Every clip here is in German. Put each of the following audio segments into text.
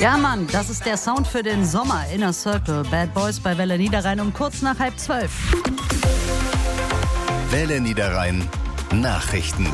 Ja, Mann, das ist der Sound für den Sommer. Inner Circle, Bad Boys bei Welle Niederrhein um kurz nach 11:30. Welle Niederrhein Nachrichten.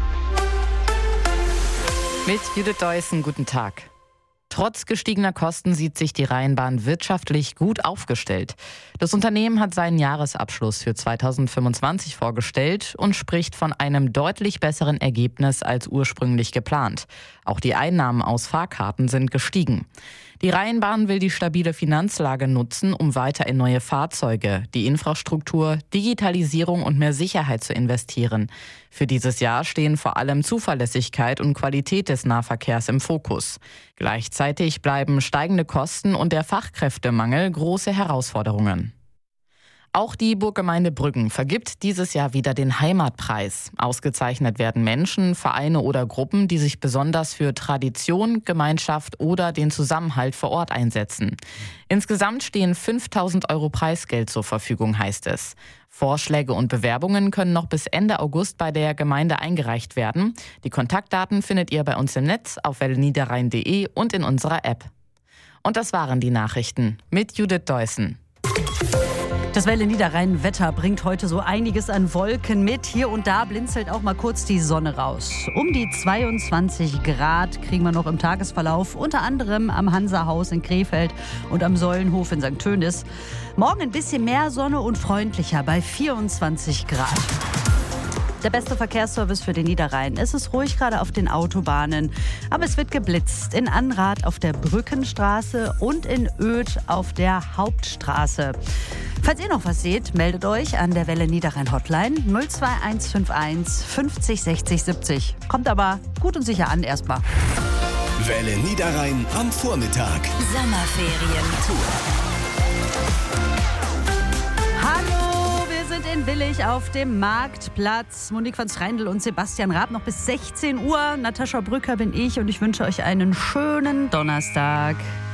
Mit Judith Deussen, guten Tag. Trotz gestiegener Kosten sieht sich die Rheinbahn wirtschaftlich gut aufgestellt. Das Unternehmen hat seinen Jahresabschluss für 2025 vorgestellt und spricht von einem deutlich besseren Ergebnis als ursprünglich geplant. Auch die Einnahmen aus Fahrkarten sind gestiegen. Die Rheinbahn will die stabile Finanzlage nutzen, um weiter in neue Fahrzeuge, die Infrastruktur, Digitalisierung und mehr Sicherheit zu investieren. Für dieses Jahr stehen vor allem Zuverlässigkeit und Qualität des Nahverkehrs im Fokus. Gleichzeitig bleiben steigende Kosten und der Fachkräftemangel große Herausforderungen. Auch die Burggemeinde Brüggen vergibt dieses Jahr wieder den Heimatpreis. Ausgezeichnet werden Menschen, Vereine oder Gruppen, die sich besonders für Tradition, Gemeinschaft oder den Zusammenhalt vor Ort einsetzen. Insgesamt stehen 5.000 € Preisgeld zur Verfügung, heißt es. Vorschläge und Bewerbungen können noch bis Ende August bei der Gemeinde eingereicht werden. Die Kontaktdaten findet ihr bei uns im Netz auf welleniederrhein.de und in unserer App. Und das waren die Nachrichten mit Judith Deussen. Das Welle Niederrhein-Wetter bringt heute so einiges an Wolken mit. Hier und da blinzelt auch mal kurz die Sonne raus. Um die 22 Grad kriegen wir noch im Tagesverlauf, unter anderem am Hansa-Haus in Krefeld und am Säulenhof in St. Tönis. Morgen ein bisschen mehr Sonne und freundlicher bei 24 Grad. Der beste Verkehrsservice für den Niederrhein. Es ist ruhig gerade auf den Autobahnen, aber es wird geblitzt. In Anrath auf der Brückenstraße und in Oedt auf der Hauptstraße. Falls ihr noch was seht, meldet euch an der Welle Niederrhein Hotline 02151 50 60 70. Kommt aber gut und sicher an erstmal. Welle Niederrhein am Vormittag. Sommerferientour. Hallo, wir sind in Willig auf dem Marktplatz. Monique von Schreindl und Sebastian Raab noch bis 16 Uhr. Natascha Brücker bin ich und ich wünsche euch einen schönen Donnerstag.